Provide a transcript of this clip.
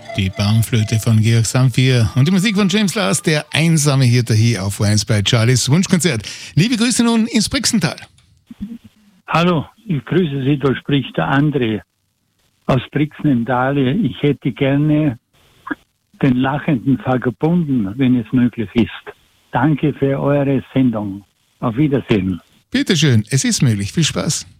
Die Baumflöte von Georg Samphir und die Musik von James Last, der einsame Hirte hier auf 1 bei Charlies Wunschkonzert. Liebe Grüße nun ins Brixental. Hallo, ich grüße Sie, da spricht der André aus Brixen im Tale. Ich hätte gerne den lachenden Vagabunden, wenn es möglich ist. Danke für eure Sendung. Auf Wiedersehen. Bitteschön, es ist möglich. Viel Spaß.